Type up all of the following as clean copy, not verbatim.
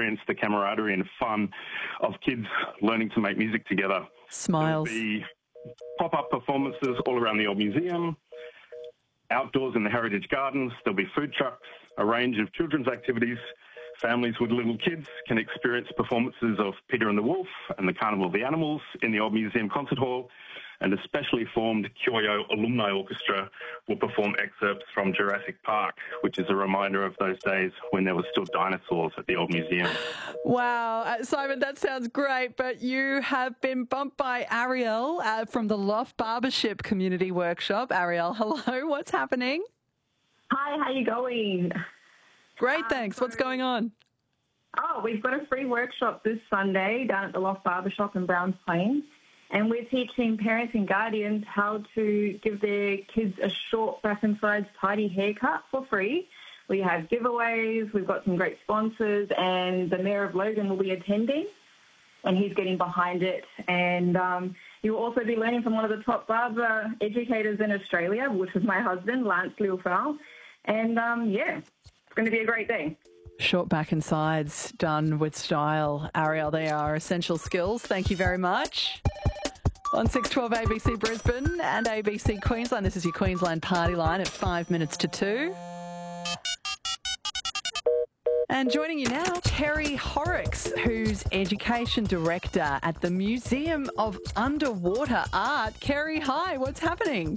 experience the camaraderie and fun of kids learning to make music together. Smiles. There'll be pop-up performances all around the old museum, outdoors in the Heritage Gardens. There'll be food trucks, a range of children's activities. Families with little kids can experience performances of Peter and the Wolf and the Carnival of the Animals in the Old Museum Concert Hall, and a specially formed Kyoyo Alumni Orchestra will perform excerpts from Jurassic Park, which is a reminder of those days when there were still dinosaurs at the Old Museum. Wow. Simon, that sounds great, but you have been bumped by Ariel from the Loft Barbership Community Workshop. Ariel, hello. What's happening? Hi, how you going? Great, thanks. What's going on? Oh, we've got a free workshop this Sunday down at the Loft Barbershop in Browns Plains, and we're teaching parents and guardians how to give their kids a short back and sides tidy haircut for free. We have giveaways, we've got some great sponsors, and the Mayor of Logan will be attending, and he's getting behind it. And you'll also be learning from one of the top barber educators in Australia, which is my husband, Lance Liufau. And, it's going to be a great day. Short back and sides done with style. Ariel, they are essential skills. Thank you very much. On 612 ABC Brisbane and ABC Queensland, this is your Queensland Party Line at 5 minutes to 2. And joining you now, Kerry Horrocks, who's Education Director at the Museum of Underwater Art. Kerry, hi, what's happening?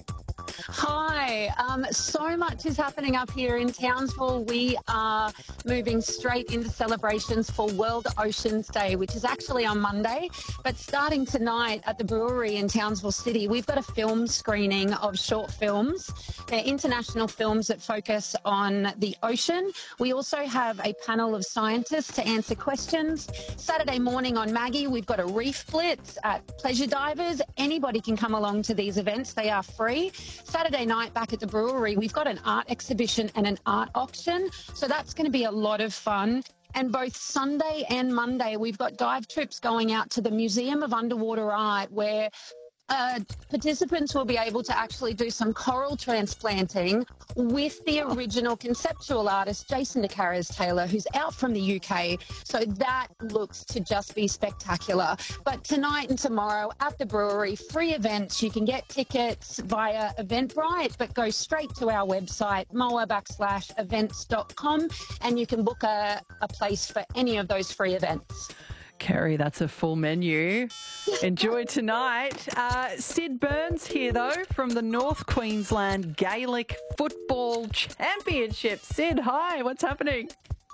Hi. So much is happening up here in Townsville. We are moving straight into celebrations for World Oceans Day, which is actually on Monday. But starting tonight at the brewery in Townsville City, we've got a film screening of short films. They're international films that focus on the ocean. We also have a panel of scientists to answer questions. Saturday morning on Maggie, we've got a reef blitz at Pleasure Divers. Anybody can come along to these events. They are free. Saturday night back at the brewery, we've got an art exhibition and an art auction. So that's going to be a lot of fun. And both Sunday and Monday, we've got dive trips going out to the Museum of Underwater Art, where participants will be able to actually do some coral transplanting with the original conceptual artist, Jason de Carres-Taylor, who's out from the UK. So that looks to just be spectacular. But tonight and tomorrow at the brewery, free events. You can get tickets via Eventbrite, but go straight to our website, moa.events.com, and you can book a place for any of those free events. Kerry, that's a full menu. Enjoy tonight. Sid Burns here, though, from the North Queensland Gaelic Football Championship. Sid, hi, what's happening?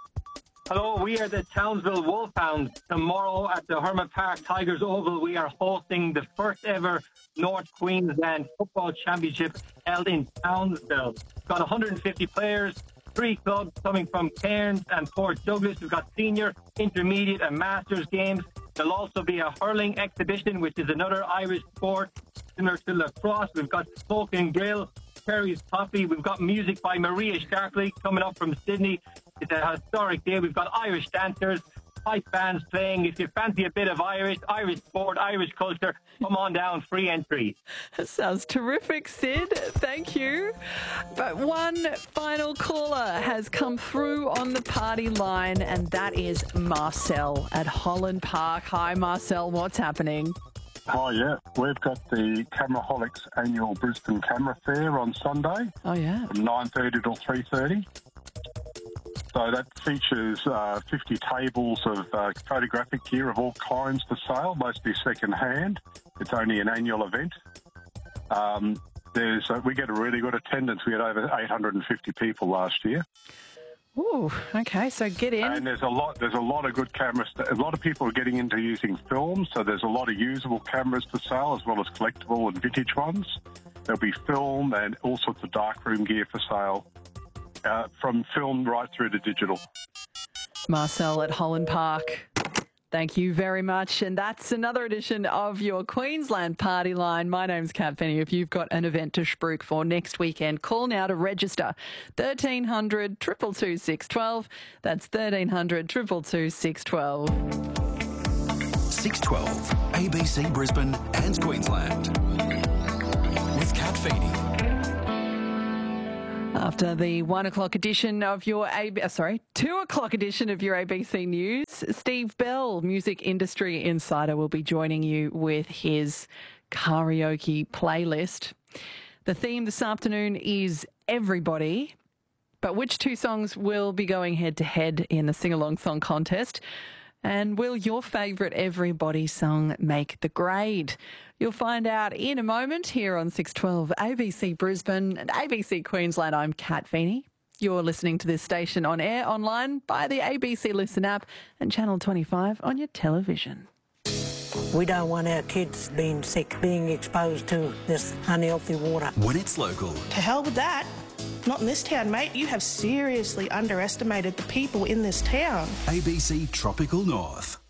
Hello, we are the Townsville Wolfhounds. Tomorrow at the Hermit Park Tigers Oval, we are hosting the first ever North Queensland Football Championship held in Townsville. We've got 150 players, 3 clubs coming from Cairns and Port Douglas. We've got senior, intermediate and masters games. There'll also be a hurling exhibition, which is another Irish sport similar to lacrosse. We've got Smoke and Grill, Kerry's Coffee. We've got music by Maria Sharkley coming up from Sydney. It's a historic day. We've got Irish dancers, pipe bands playing. If you fancy a bit of Irish sport, Irish culture, come on down, free entry. That sounds terrific, Sid. Thank you. But one final caller has come through on the party line, and that is Marcel at Holland Park. Hi, Marcel. What's happening? Oh, yeah. We've got the Cameraholics annual Brisbane Camera Fair on Sunday. Oh, yeah. From 9:30 till 3:30. So that features 50 tables of photographic gear of all kinds for sale, mostly second-hand. It's only an annual event. We get a really good attendance. We had over 850 people last year. Ooh, okay, so get in. And there's a lot of good cameras. A lot of people are getting into using film, so there's a lot of usable cameras for sale as well as collectible and vintage ones. There'll be film and all sorts of darkroom gear for sale. From film right through to digital. Marcel at Holland Park, thank you very much. And that's another edition of your Queensland Party Line. My name's Kat Penny. If you've got an event to spruik for next weekend, call now to register. 1300 222 612. That's 1300 222 612. 612 ABC Brisbane and Queensland with Kat Feeney. After the 1 o'clock edition of your 2 o'clock edition of your ABC News, Steve Bell, music industry insider, will be joining you with his karaoke playlist. The theme this afternoon is Everybody. But which two songs will be going head-to-head in the sing-along song contest? And will your favourite Everybody song make the grade? You'll find out in a moment here on 612 ABC Brisbane and ABC Queensland. I'm Kat Feeney. You're listening to this station on air, online, by the ABC Listen app and Channel 25 on your television. We don't want our kids being sick, being exposed to this unhealthy water. When it's local. To hell with that. Not in this town, mate. You have seriously underestimated the people in this town. ABC Tropical North.